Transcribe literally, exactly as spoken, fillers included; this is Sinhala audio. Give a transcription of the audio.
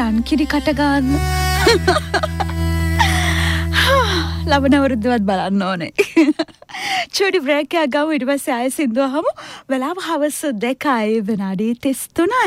රන් කිරි කට ගන්න. ලබන අවුරුද්දවත් බලන්න ඕනේ. චුටි බ්‍රේක් එකක් ගමු ඊට පස්සේ ආයෙ සින්දුව අහමු. වෙලාව හවස දෙකයි විනාඩි තිස් තුනයි.